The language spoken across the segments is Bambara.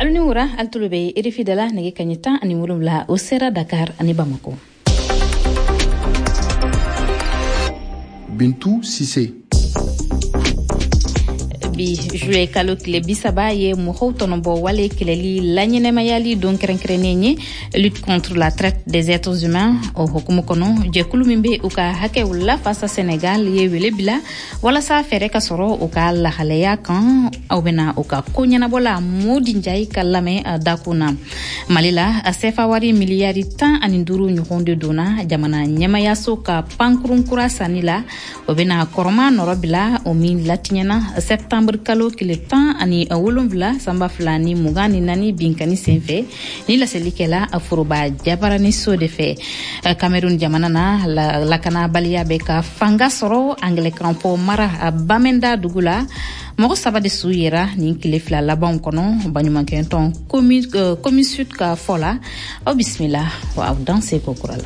Aluniura altulube irifidala nege kanyita ani mulumla Osera Dakar ani Bamako. Bintou Sissé. Bi jouer kalo kile bisaba ye moho tonombo wale kileli lanyene mayali don kerenkrenenye lutte contre la traite des êtres humains au hokumukono je kulumimbe uka hake wala fasa Sénégal ye wele bila wala sa fere kasoro uka la haleya kan obena uka konyana bola modi njai kalame dakuna malila asefa wari miliyari tan aninduru nyuhonde dona jamana nyama yaso ka pankurunkura sanila obena koroma norobila omi latinyana septembre kalo kile tan ani wolonvla samba flani mugani nani binkani senfe ni la selikela afuruba jabarani so de fe Cameroun jamana na la kana balia beka fanga soro angle crampo mara bamenda dugula mo sabade suyera ni kile fla laban kono banyuma kenton commis sud ka fola o bismillah wa danser kokurala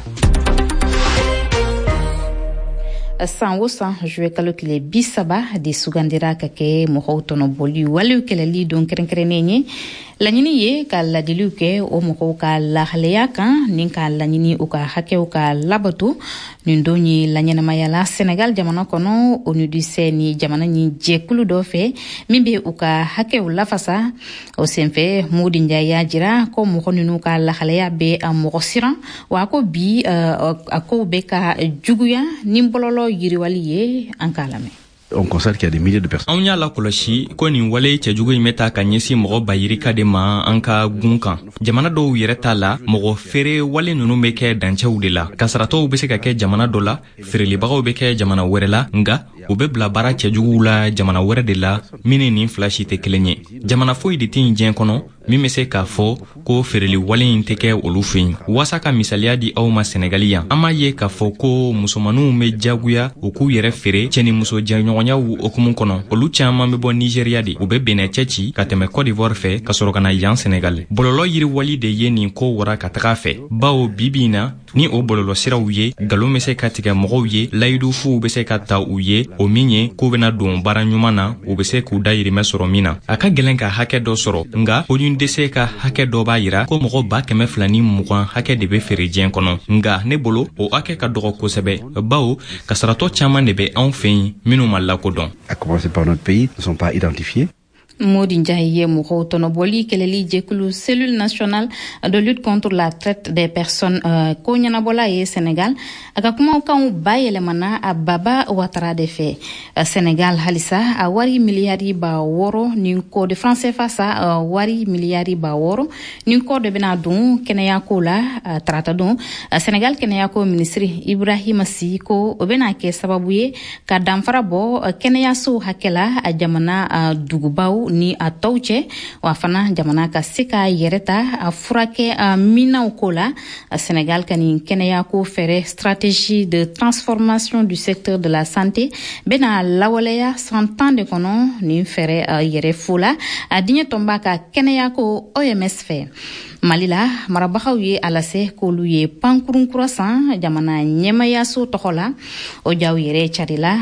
san wosan jouer kalo kile bisaba de sugandira kake mo tono boli walu kele li don kerenkerenenye lanyini ye ka la diluke o mo ka la haleya kan nin ka lanyini o ka hake o ka labatu nin doni lanyana mayala Sénégal jamana kono onu du seni jamana ni jekulu do fe mimbe o ka hake o lafasa o senfe modi njaya jira ko mo ninu ka la haleya be mo siran wa ko bi ako be ka juguya nimbololo yiriwaliye ankalame. On constate qu'il y a des milliers de personnes. On y a la koloshi ko ni wale cejugo imeta kanyesi mogo bayirika de ma anka gunkan jamana do yireta la mogo fere wale nunu beke dancew de la kasarato be se ka ke jamana do la fere libagaw be ke jamana were la nga u be bla bara cejugo la jamana were de la mine ni flashi te kelenye jamana foi de tin jen kono mi me se ka fo ko fereli wale inteke olufin wasa ka misalia di awma Senegalian ama ye ka fo ko musomanu me jaguya o ku yere fere cheni muso janyonya wu okumun kono olu chama me bo Nigeria di ube bene chechi ka teme Côte d'Ivoire fe ka soro kana yan Senegal bololo yiri wali de ye ni ko wara ka taka fe bawo bibina ni o bololo sira uye galo me se ka tiga mo ye laidu fu be se ka ta uye o minye ko bena don baranyumana ube se ku dayiri me soro mina aka gelenka hake do soro nga dese ka hake do ba yira ko mogo ba keme flani mugan hake de be ferijien kono nga ne bolo o hake ka dogo ko sebe bawo kasarato chama ne be en fin minu malako don à commencer par notre pays ne sont pas identifiés. Modi Ndiaye Moho Tonoboli keleli jekulu cellule nationale de lutte contre la traite des personnes konyana bola ye Sénégal akakuma kan bayele mana ababa watara de fe Sénégal halisa a wari miliyari ba woro ni ko de français face wari miliyari ba woro ni ko de benadun kenaya ko la trata don Sénégal kenaya ko ministre Ibrahima Sy ko obena ke sababu ye ka damfara bo kenaya so hakela a jamana dugubaw ni a tauche wafana jamana ka sika yereta a furake a mina ukola a Sénégal kani kenaya ko fere stratégie de transformation du secteur de la santé bena lawaleya 100 ans de kono ni fere yere fula a digne tomba ka kenaya ko OMS fe Malila marabakaw ye alase ko lu ye pankurun croissant jamana nyema yaso tokola o jaw yere charila